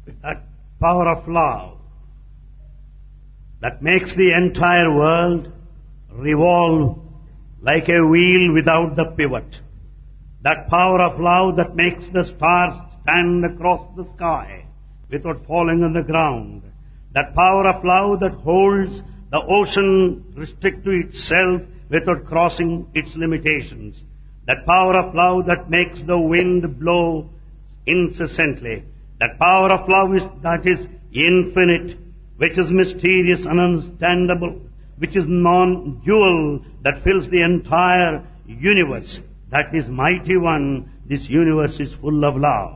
with that power of love that makes the entire world revolve like a wheel without the pivot. That power of love that makes the stars stand across the sky without falling on the ground. That power of love that holds the ocean restrict to itself without crossing its limitations. That power of love that makes the wind blow incessantly. That power of love that is infinite, which is mysterious and ununderstandable, which is non-dual, that fills the entire universe. That is mighty one. This universe is full of love.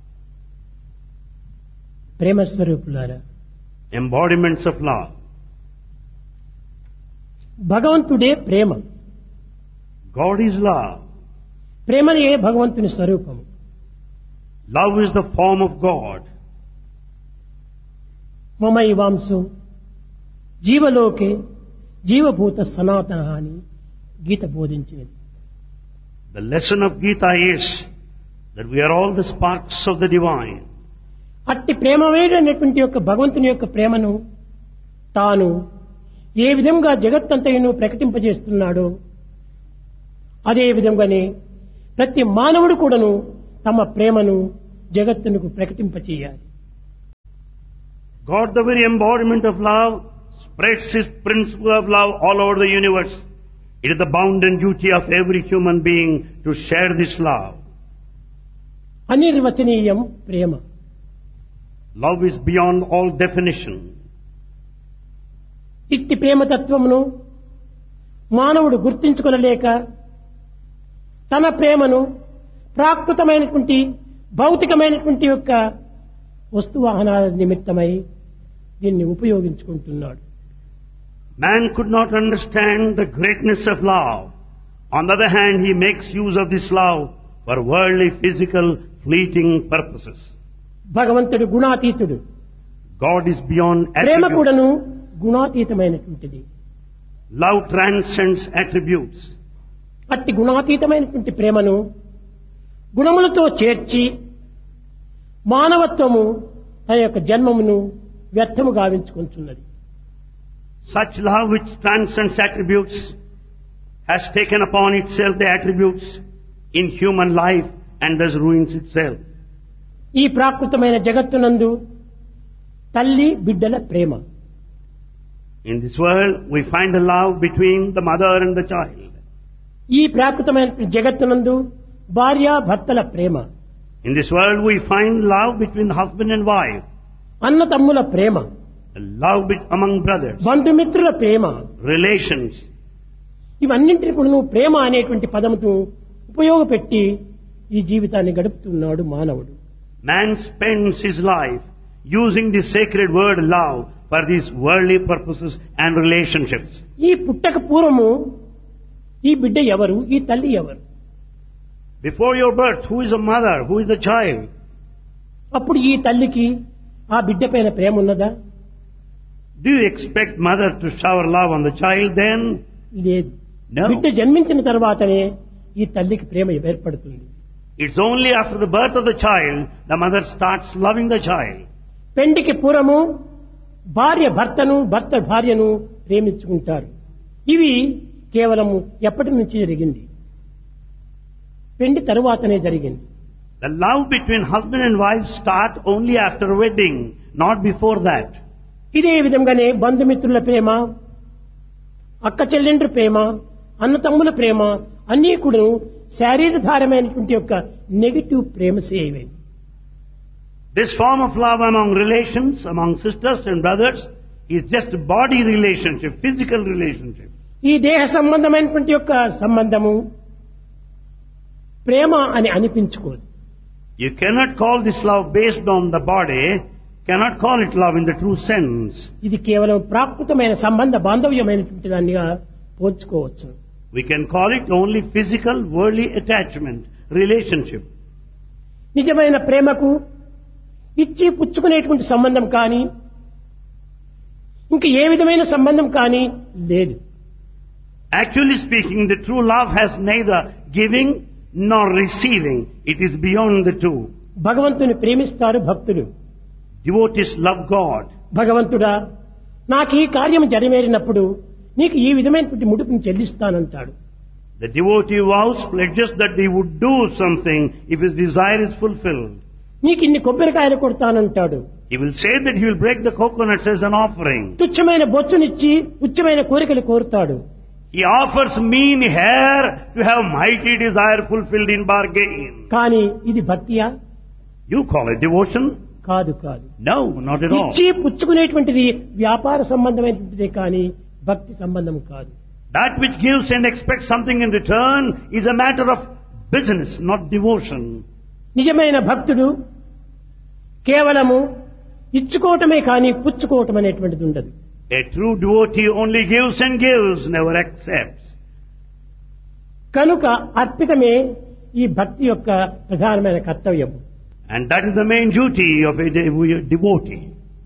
ప్రేమ స్వరూపులారా, Embodiments of love. భగవంతుడే ప్రేమ. God is love. ప్రేమనే భగవంతుని స్వరూపము. Love is the form of God. మమైవాంసు జీవలోకే జీవభూత సనాతన అని గీత బోధించినది. The lesson of Gita is that we are all the sparks of the divine. అట్టి ప్రేమమైనటువంటి యొక్క భగవంతుని యొక్క ప్రేమను తాను ఏ విధంగా జగత్తంతయును ప్రకటింపజేస్తున్నాడో అదే విధంగానే ప్రతి మానవుడు కూడాను తమ ప్రేమను జగత్తునకు ప్రకటింపచేయాలి. God, the very embodiment of love, spreads His principle of love all over the universe. It is the bounden duty of every human being to share this love. అనిర్వచనీయం Prema. Love is beyond all definition. ఇట్టి ప్రేమతత్వమును మానవుడు గుర్తించుకొనలేక తన ప్రేమను ప్రాకృతమైనటువంటి భౌతికమైనటువంటి యొక్క వస్తువాహనాల నిమిత్తమై దీన్ని ఉపయోగించుకుంటున్నాడు. Man could not understand the greatness of love. On the other hand, he makes use of this love for worldly, physical, fleeting purposes. భగవంతుడు గుణాతీతుడు. God is beyond Prema attributes. కూడాను గుణాతీతమైనటువంటిది. Love transcends attributes. అట్టి గుణాతీతమైనటువంటి ప్రేమను గుణములతో చేర్చి మానవత్వము తన యొక్క జన్మమును వ్యర్థము గావించుకుంటున్నది. Such love which transcends attributes has taken upon itself the attributes in human life and thus ruins itself. ఈ ప్రాకృతమైన జగత్తునందు తల్లి బిడ్డల ప్రేమ. In this world, we find a love between the mother and the child. ఈ ప్రాకృతమైన జగత్తునందు భార్య భర్తల ప్రేమ. In this world, we find love between the husband and wife, అన్న తమ్ముల ప్రేమ, love among brothers, బంధుమిత్రుల ప్రేమ. relations. ఇవన్నింటినీ కూడా నువ్వు ప్రేమ అనేటువంటి పదముతో ఉపయోగపెట్టి ఈ జీవితాన్ని గడుపుతున్నాడు మానవుడు. Man spends his life using the sacred word love for these worldly purposes and relationships. ఈ పుట్టక పూర్వము ఈ బిడ్డ ఎవరు, ఈ తల్లి ఎవరు? Before your birth, who is the mother, who is the child? అప్పుడు ఈ తల్లికి ఆ బిడ్డ పైన ప్రేమ ఉన్నదా? Do you expect mother to shower love on the child then? లేదు. No. బిడ్డ జన్మించిన తర్వాతనే ఈ తల్లికి ప్రేమ ఏర్పడుతుంది. It's only after the birth of the child the mother starts loving the child. పెండికి పూర్వము భార్య భర్తను, భర్త భార్యను ప్రేమించుకుంటారు. ఇవి కేవలము ఎప్పటి నుంచి జరిగింది? పెండి తరువాతనే జరిగింది. The love between husband and wife start only after wedding, not before that. ఇదే విధంగానే బంధుమిత్రుల ప్రేమ, అక్క చెల్లెండ్ర ప్రేమ, అన్న తమ్ముల ప్రేమ అన్నీ కూడా శారీరధారమైనటువంటి యొక్క negative ప్రేమసేవే. This form of love among relations, among sisters and brothers, is just body relationship, physical relationship. ఈ దేహ సంబంధమైనటువంటి యొక్క సంబంధము ప్రేమ అని అనిపించుకోదు. You cannot call this love based on the body, cannot call it love in the true sense. ఇది కేవలం ప్రాకృతమైన సంబంధ బాంధవ్యమైనటువంటి దానిగా పోల్చుకోవచ్చు. We can call it only physical, worldly attachment, relationship. నిజమైన ప్రేమకు ఇచ్చి పుచ్చుకునేటువంటి సంబంధం కానీ ఇంక ఏ విధమైన సంబంధం కానీ లేదు. Actually speaking, the true love has neither giving nor receiving. It is beyond the two. భగవంతుని ప్రేమిస్తారు భక్తులు. Devotees love God. భగవంతుడా నాకు ఈ కార్యం జరిమేరినప్పుడు నీకు ఈ విధమైనటువంటి ముడుపుని చెల్లిస్తానంటాడు. The devotee vows, pledges that he would do something if his desire is fulfilled. నీకు ఇన్ని కొబ్బరికాయలు కొడతానంటాడు. He will say that he will break the coconuts as an offering. తుచ్చమైన బొచ్చునిచ్చి ఉచ్చమైన కోరికలు కోరుతాడు. He offers mean hair to have mighty desire fulfilled in bargain. కానీ ఇది భక్తియా? You call it devotion? కాదు కాదు. No, not at all. ఇచ్చి పుచ్చుకునేటువంటిది వ్యాపార సంబంధమైనటువంటిదే కానీ భక్తి సంబంధం కాదు. That which gives and expects something in return is a matter of business, not devotion. నిజమైన భక్తుడు కేవలము ఇచ్చుకోవటమే కానీ పుచ్చుకోవటం అనేటువంటిది ఉండదు. A true devotee only gives and gives, never accepts. కనుక అర్పితమే ఈ భక్తి యొక్క ప్రధానమైన కర్తవ్యం. And that is the main duty of a devotee.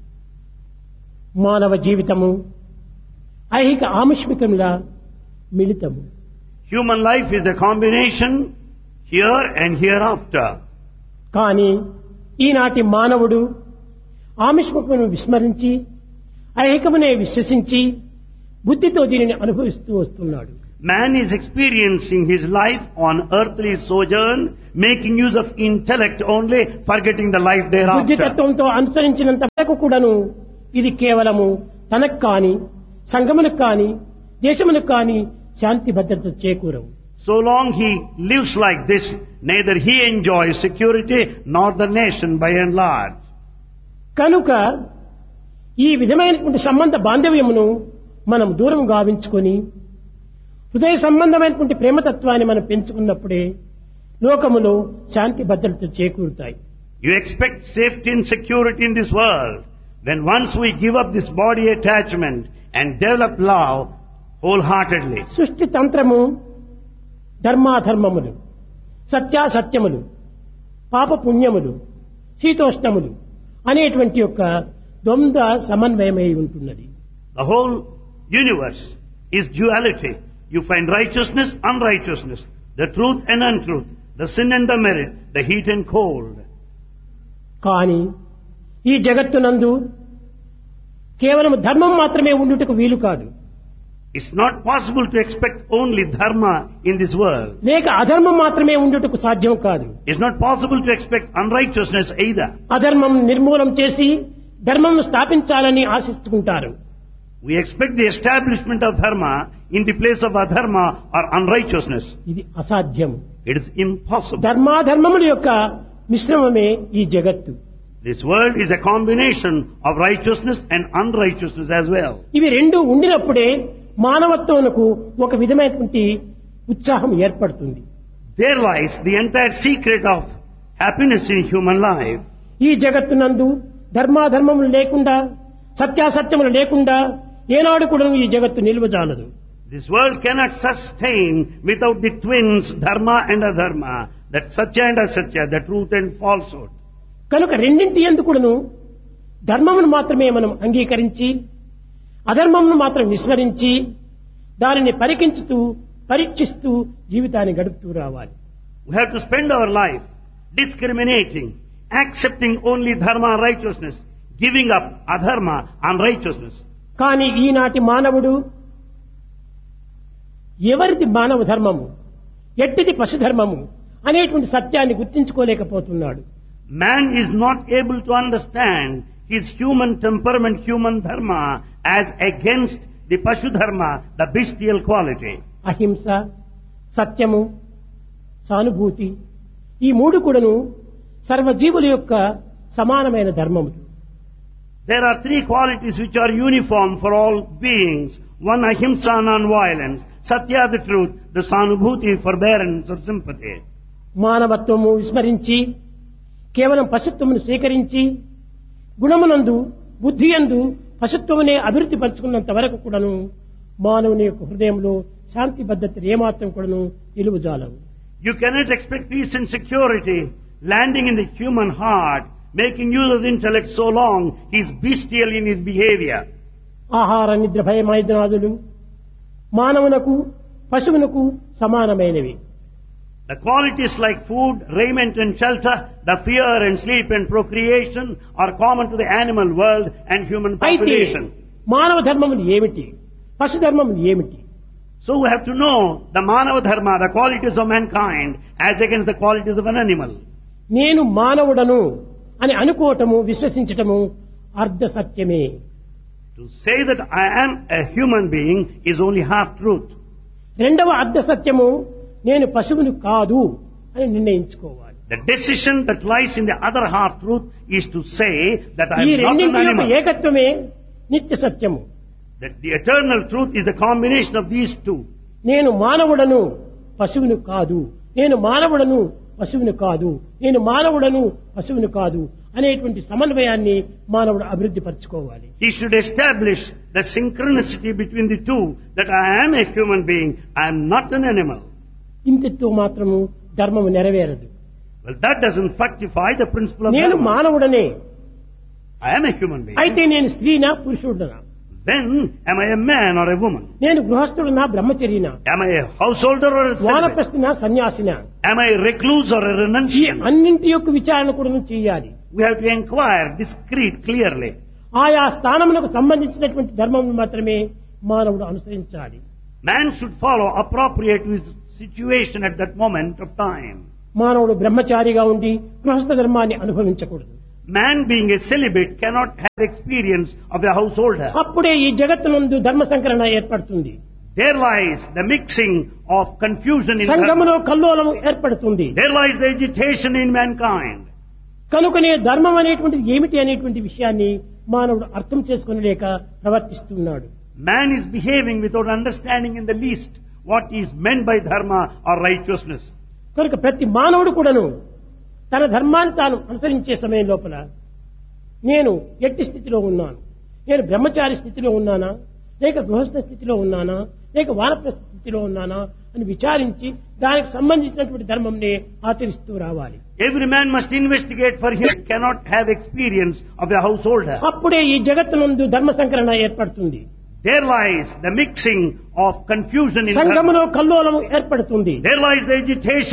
మానవ జీవితము ఐహిక ఆముష్మికముల మిళితము. Human life is a combination here and hereafter. కానీ ఈనాటి మానవుడు ఆముష్మికమును విస్మరించి ఐహికమునే విశ్వసించి బుద్ధితో దీనిని అనుభవిస్తూ వస్తున్నాడు. Man is experiencing his life on earthly sojourn, making use of intellect only, forgetting the life బుద్ధి thereafter. తత్వంతో అనుసరించినంత వరకు కూడాను ఇది కేవలము తనకు కాని సంఘమునకు కాని దేశమునకు కాని శాంతి భద్రత చేకూరవు. So long he lives like this, neither he enjoys security nor the nation by and large. కనుక ఈ విధమైనటువంటి సంబంధ బాంధవ్యమును మనం దూరం గావించుకొని హృదయ సంబంధమైనటువంటి ప్రేమతత్వాన్ని మనం పెంచుకున్నప్పుడే లోకములో శాంతి భద్రత చేకూరుతాయి. You expect safety and security in this world when once we give up this body attachment and develop love wholeheartedly. సృష్టి తంత్రము ధర్మాధర్మములు సత్యాసత్యములు పాప పుణ్యములు శీతోష్ణములు అనేటువంటి యొక్క ద్వంద్వ సమన్వయమై ఉంటున్నది. The whole universe is duality. You find righteousness, unrighteousness, the truth and untruth, the sin and the merit, the heat and cold. కానీ ఈ జగత్తునందు కేవలం ధర్మం మాత్రమే ఉండుటకు వీలు కాదు. It's not possible to expect only dharma in this world. లేక అధర్మం మాత్రమే ఉండుటకు సాధ్యం కాదు. It's not possible to expect unrighteousness either. అధర్మం నిర్మూలం చేసి ధర్మం స్థాపించాలని ఆశిస్తుంటారు. We expect the establishment of dharma in the place of adharma or unrighteousness. ఇది అసాధ్యం. It is impossible. ధర్మాధర్మముల యొక్క మిశ్రమమే ఈ జగత్తు. This world is a combination of righteousness and unrighteousness as well. ఇవి రెండు ఉండినప్పుడే మానవత్వమునకు ఒక విధమైనటువంటి ఉత్సాహం ఏర్పడుతుంది. There lies the entire secret of happiness in human life. ఈ జగత్తునందు ధర్మాధర్మములు లేకుండా సత్యాసత్యములు లేకుండా ఏనాడు కూడా ఈ జగత్తు నిలువజాలదు. This world cannot sustain without the twins dharma and adharma, that satya and asatya, the truth and falsehood. కనుక రెండింటి యందు కూడాను ధర్మమును మాత్రమే మనం అంగీకరించి అధర్మమును మాత్రం విస్మరించి దానిని పరికించుతూ పరీక్షిస్తూ జీవితాన్ని గడుపుతూ రావాలి. We have to spend our life discriminating, accepting only dharma and righteousness, giving up adharma and righteousness. కానీ ఈనాటి మానవుడు ఎవరిది మానవ ధర్మము ఎట్టిది పశుధర్మము అనేటువంటి సత్యాన్ని గుర్తించుకోలేకపోతున్నాడు. Man is not able to understand his human temperament, human dharma, as against the pashu dharma, the bestial quality. అహింస సత్యము సానుభూతి ఈ మూడు కూడాను సర్వజీవుల యొక్క సమానమైన ధర్మములు. There are three qualities which are uniform for all beings. One, ahimsa, non-violence. Satya, the truth. The sanubhuti, forbearance or sympathy. మానవత్వము విస్మరించి కేవలం పశుత్వమును స్వీకరించి గుణమునందు బుద్ధియందు పశుత్వమునే అభివృద్ధి పరుచుకున్నంత వరకు కూడాను మానవుని యొక్క హృదయంలో శాంతి భద్రతలు ఏమాత్రం కూడాను నిలువజాలవు. You cannot expect peace and security landing in the human heart, making use of the intellect so long he is bestial in his behavior. ఆహార నిద్ర భయమైనాదులు మానవునకు పశువునకు సమానమైనవి. The qualities like food, raiment and shelter, the fear and sleep and procreation are common to the animal world and human అయితే population. మానవ ధర్మములు ఏమిటి, పశు ధర్మములు ఏమిటి? So we have to know the Manava Dharma, the qualities of mankind as against the qualities of an animal. నేను మానవుడను అని అనుకోవటము, విశ్వసించటము అర్ధ సత్యమే. To say that I am a human being is only half truth. రెండవ అర్ధ సత్యము నేను పశువును కాదు అని నిర్ణయించుకోవాలి. The decision that lies in the other half truth is to say that I ఈ am not an రెండింటి యొక్క animal. ఏకత్వమే నిత్య సత్యము. That the eternal truth is the combination of these two. నేను మానవుడను పశువును కాదు, నేను మానవుడను పశువును కాదు, నేను మానవుడను పశువును కాదు అనేటువంటి సమన్వయాన్ని మానవుడు అభివృద్ధి పరచుకోవాలి. He should establish the synchronicity between the two, that I am a human being, I am not an animal. ఇంతతో మాత్రము ధర్మము నెరవేరదు. Well, that doesn't fructify the principle of నేను dharma. మానవుడనే, I am a human being. అయితే నేను స్త్రీనా పురుషుడునా, Then, am I a man or a woman? నేను గృహస్థుడునా బ్రహ్మచర్యనా, Am I a householder or a celibate? వానప్రస్థునా సన్యాసినా, Am I a recluse or a ఈ renunciant? అన్నింటి యొక్క విచారణ కూడా చేయాలి. We have to inquire discreet, clearly. ఆయా స్థానములకు సంబంధించినటువంటి ధర్మం మాత్రమే మానవుడు అనుసరించాలి. Man should follow appropriate to his situation at that moment of time. మానవుడు బ్రహ్మచారిగా ఉండి గృహస్థ ధర్మాన్ని అనుభవించకూడదు. Man being a celibate cannot have experience of a householder. అప్పుడే ఈ జగత్తునందు ధర్మ సంకరణ ఏర్పడుతుంది. There lies the mixing of confusion in సంఘములో dharma. కల్లోలము ఏర్పడుతుంది. There lies the agitation in mankind. కనుకనే ధర్మం అనేటువంటిది ఏమిటి అనేటువంటి విషయాన్ని మానవుడు అర్థం చేసుకునలేక ప్రవర్తిస్తున్నాడు. Man is behaving without understanding in the least what is meant by dharma or righteousness. కనుక ప్రతి మానవుడు కూడాను తన ధర్మాన్ని తాను అనుసరించే సమయం లోపల నేను ఎట్టి స్థితిలో ఉన్నాను, నేను బ్రహ్మచారి స్థితిలో ఉన్నానా, లేక గృహస్థ స్థితిలో ఉన్నానా, లేక వానప్రస్థ స్థితిలో ఉన్నానా అని విచారించి దానికి సంబంధించినటువంటి ధర్మంని ఆచరిస్తూ రావాలి. Every man must investigate for him, cannot have experience of a householder. అప్పుడే ఈ జగత్తునందు ధర్మ సంకరణ ఏర్పడుతుంది. There lies the mixing of confusion in dharma. సంఘములో కల్లోలము ఏర్పడుతుంది. There lies the agitation